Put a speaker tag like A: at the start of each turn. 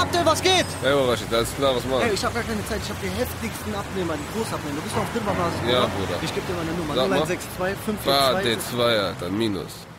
A: Abdel, was geht?
B: Hey, Rashid, alles klar, was machst du?
A: Ey, ich hab gar keine Zeit, ich hab die heftigsten Abnehmer, die Großabnehmer. Du bist noch auf Dilberbasis,
B: Ja,
A: oder?
B: Bruder.
A: Ich geb dir meine Nummer,
B: Sag mal.
A: 0162
B: Ah,
A: 542.
B: D2, Alter, Minus.